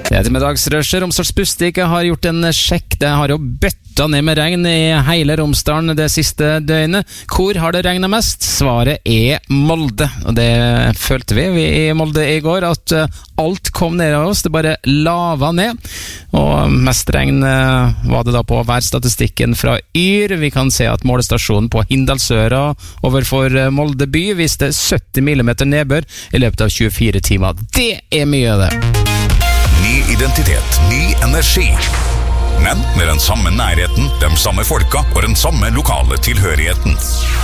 Det ettermiddagsrusher. Romsdals Budstikke har gjort en sjekk. Det har jo bøtta ned med regn i hele Romsdalen det siste døgnet. Hvor har det regnet mest? Svaret er Molde. Og det følte vi i Molde i går, at alt kom ned av oss. Det bare lava ned. Og mest regn var det da på værstatistikken fra Yr. Vi kan se at målestasjonen på Hindalsøra overfor Molde by viste 70 mm nedbør i løpet av 24 timer. Det er mye av det. Ny identitet, ny energi. Men med den samme nærheten, de samme folka og den samme lokale tilhørigheten.